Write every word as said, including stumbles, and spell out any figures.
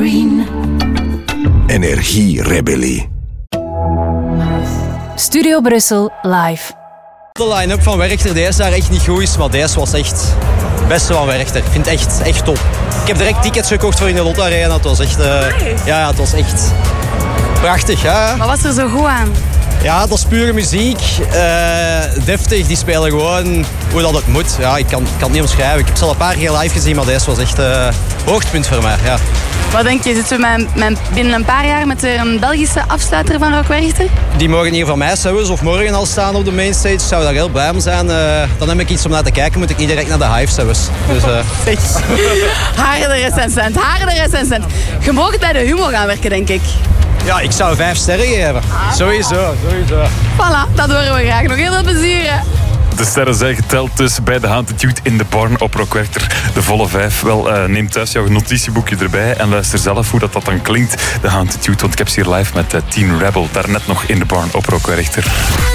Evergreen. Energierebellie. Studio Brussel live. De line-up van Werchter deze jaar echt niet goed is, maar deze was echt het beste van Werchter. Ik vind het echt, echt top. Ik heb direct tickets gekocht voor in de Lotto Arena. Het was echt, uh, ja, het was echt prachtig. Ja. Wat was er zo goed aan? Ja, dat is pure muziek. Uh, deftig, die spelen gewoon hoe dat het moet. Ja, ik kan, ik kan het niet omschrijven. Ik heb ze al een paar keer live gezien, maar deze was echt uh, hoogtepunt voor mij. Ja. Wat denk je, zitten we met, met binnen een paar jaar met een Belgische afsluiter van Rock Werchter? Die mogen hier van mij zelfs of morgen al staan op de mainstage. Zou daar heel blij om zijn. Uh, dan heb ik iets om naar te kijken, moet ik niet direct naar de Hive zelfs. Dus, uh... Harde recensent, harde recensent. Je mag bij de humor gaan werken, denk ik. Ja, ik zou vijf sterren geven. Ah, sowieso, sowieso. Voilà, dat horen we graag. Nog heel veel plezier, hè. De sterren zijn geteld dus bij de Haunted Youth in de Barn op Rock Werchter. De volle vijf. Wel, uh, neem thuis jouw notitieboekje erbij en luister zelf hoe dat, dat dan klinkt, de Haunted Youth. Want ik heb ze hier live met uh, Teen Rebel, daarnet nog in de Barn op Rock Werchter.